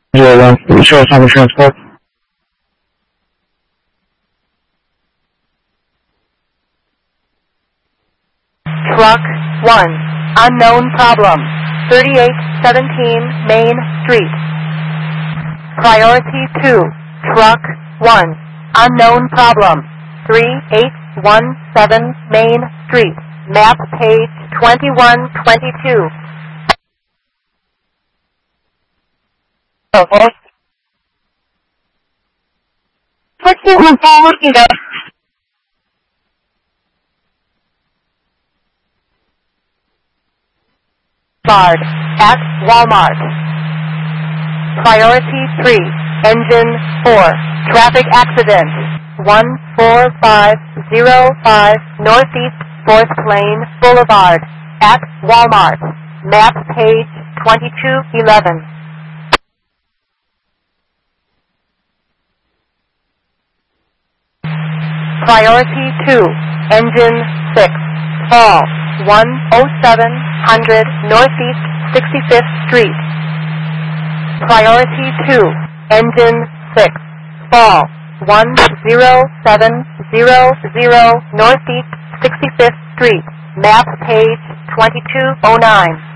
Show us on the transport. Truck 1, unknown problem, 3817 Main Street. Priority 2, Truck 1, unknown problem, 3817 Main Street. Map page 2122. Bard at Walmart. Priority 3, Engine 4, traffic accident, 14505 Northeast 4th Lane Boulevard at Walmart. Map page 2211. Priority 2, Engine 6, fall, 10700 Northeast 65th Street. Priority 2, Engine 6, fall, 10700 Northeast 65th Street. Map page 2209.